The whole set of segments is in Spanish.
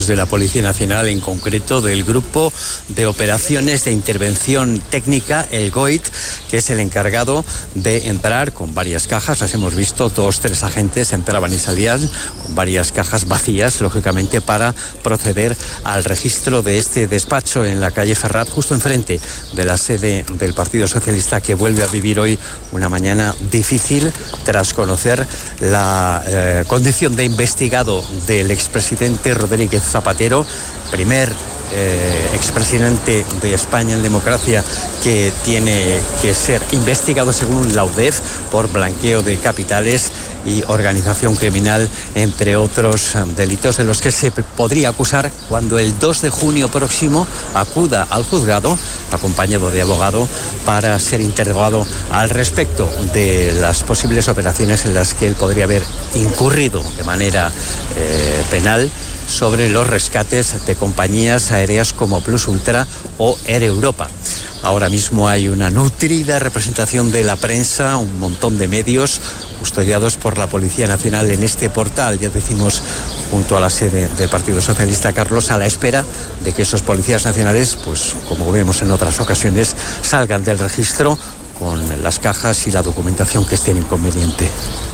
de la Policía Nacional, en concreto del Grupo de Operaciones de Intervención Técnica, el GOIT, que es el encargado de entrar con varias cajas. Las hemos visto, 2-3 agentes entraban y salían con varias cajas vacías, lógicamente, para proceder al registro de este despacho en la calle Ferrat, justo enfrente de la sede del Partido Socialista, que vuelve a vivir hoy una mañana difícil tras conocer la condición de investigado del expresidente Rodríguez Zapatero, primer expresidente de España en democracia que tiene que ser investigado según la UDEF por blanqueo de capitales y organización criminal, entre otros delitos de los que se podría acusar cuando el 2 de junio próximo acuda al juzgado acompañado de abogado para ser interrogado al respecto de las posibles operaciones en las que él podría haber incurrido de manera penal sobre los rescates de compañías aéreas como Plus Ultra o Air Europa. Ahora mismo hay una nutrida representación de la prensa, un montón de medios custodiados por la Policía Nacional en este portal, ya decimos, junto a la sede del Partido Socialista, Carlos, a la espera de que esos policías nacionales, pues como vemos en otras ocasiones, salgan del registro con las cajas y la documentación que estén inconveniente.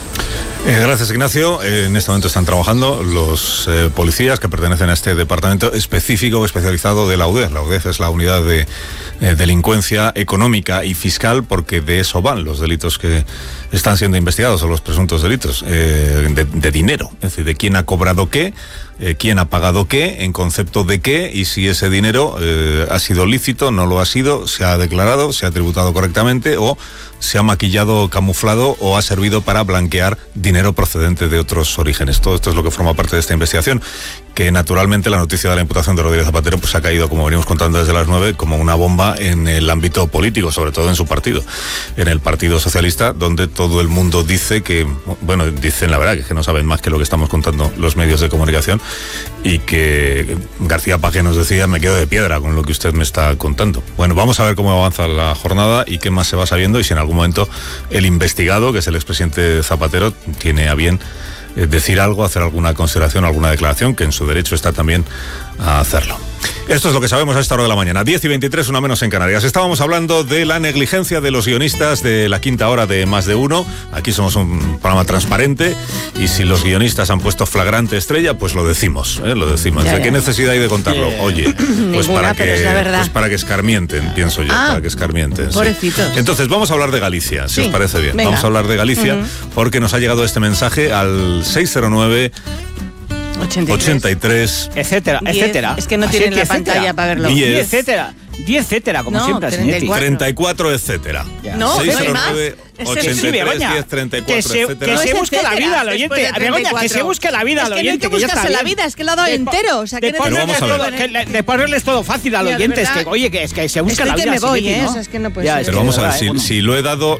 Gracias, Ignacio. En este momento están trabajando los policías que pertenecen a este departamento específico especializado de la UDEF. La UDEF es la unidad de delincuencia económica y fiscal, porque de eso van los delitos que están siendo investigados, o los presuntos delitos de dinero, es decir, de quién ha cobrado qué, quién ha pagado qué, en concepto de qué, y si ese dinero ha sido lícito, no lo ha sido, se ha declarado, se ha tributado correctamente, o se ha maquillado, camuflado, o ha servido para blanquear dinero procedente de otros orígenes. Todo esto es lo que forma parte de esta investigación, que naturalmente la noticia de la imputación de Rodríguez Zapatero pues ha caído, como venimos contando desde las 9, como una bomba en el ámbito político, sobre todo en su partido, en el Partido Socialista, donde todo el mundo dice que, bueno, dicen la verdad, que no saben más que lo que estamos contando los medios de comunicación, y que García Paje nos decía: me quedo de piedra con lo que usted me está contando. Bueno, vamos a ver cómo avanza la jornada y qué más se va sabiendo, y si en algún momento el investigado, que es el expresidente Zapatero, tiene a bien decir algo, hacer alguna consideración, alguna declaración, que en su derecho está también a hacerlo. Esto es lo que sabemos a esta hora de la mañana. 10:23, una menos en Canarias. Estábamos hablando de la negligencia de los guionistas de La Quinta Hora de Más de Uno. Aquí somos un programa transparente, y si los guionistas han puesto flagrante estrella, pues lo decimos, lo decimos. Ya. ¿Qué necesidad hay de contarlo? Oye, pues ninguna, para que escarmienten, pienso yo, para que escarmienten. Pobrecitos. Sí. Entonces, vamos a hablar de Galicia, si os parece bien. Venga. Vamos a hablar de Galicia, porque nos ha llegado este mensaje al 609 83 etcétera, 10, etcétera. Es que no tienen la pantalla para verlo. 10, etcétera, como no, siempre, 34, etcétera. No, 609 83 10 34, etcétera. Que se busque la vida al oyente. Begoña, que se busque la vida al oyente. Es que no hay que buscarse la vida, es que lo ha dado entero. O sea, que de ponerles todo fácil al oyente. Es que, oye, que se busque la vida. Es que me voy, ¿no? O sea, es que no puede ser. Pero vamos a ver, si lo he dado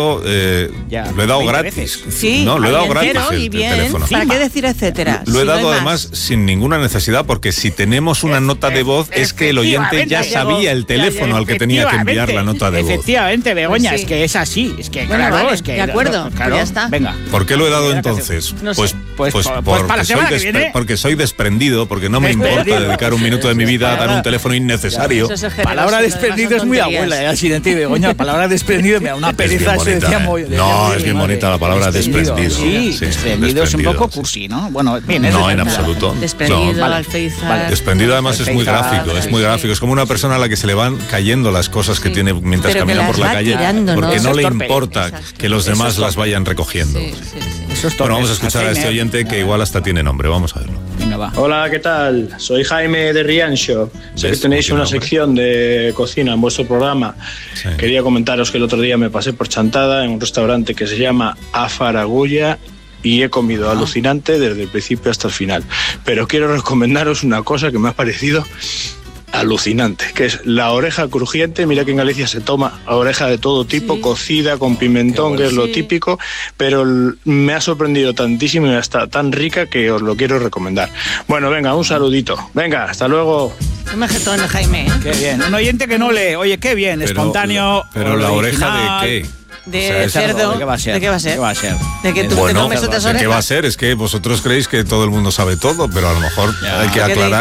gratis. Sí, no, lo he dado gratis y bien. el teléfono. ¿Para qué decir etcétera? Lo he dado además sin ninguna necesidad, porque si tenemos una nota de voz es que el oyente ya sabía el teléfono al que tenía que enviar la nota de voz. Efectivamente, Begoña, es que es así. Es que, bueno, claro, vale, es que... de acuerdo, claro, ya está. Venga. ¿Por qué lo he dado entonces? No sé. Pues para la semana que viene. Porque soy desprendido, porque no me importa dedicar un minuto de mi vida a dar un teléfono innecesario. Palabra desprendido es muy abuela, así de ti, Begoña. Palabra desprendido me da una pereza. No, es bien bonita la palabra desprendido. Sí, desprendido es un poco cursi, ¿no? Bueno, bien. No, en absoluto. Desprendido, alféizar. Desprendido además es muy gráfico, es muy grave. Como una persona a la que se le van cayendo las cosas que tiene mientras camina por la calle, porque no le importa que los demás las vayan recogiendo. Bueno, vamos a escuchar a este oyente que igual hasta tiene nombre. Vamos a verlo. Venga, va. Hola, ¿qué tal? Soy Jaime de Rianxo. Sé que tenéis una sección de cocina en vuestro programa. Sí. Quería comentaros que el otro día me pasé por Chantada en un restaurante que se llama Afaragulla y he comido alucinante desde el principio hasta el final. Pero quiero recomendaros una cosa que me ha parecido alucinante, que es la oreja crujiente. Mira que en Galicia se toma oreja de todo tipo, cocida con pimentón, que es lo típico, pero me ha sorprendido tantísimo y está tan rica que os lo quiero recomendar. Bueno, venga, un saludito. Venga, hasta luego. Un majetón, Jaime. Qué bien. Un oyente que no lee. Oye, qué bien, espontáneo. Pero la oreja de qué. de cerdo. ¿De qué va a ser? ¿De qué va a ser? ¿De qué va a ser? ¿De que tú Bueno, te comes otras ¿qué va a orejas? ser? Es que vosotros creéis que todo el mundo sabe todo, pero a lo mejor hay que aclarar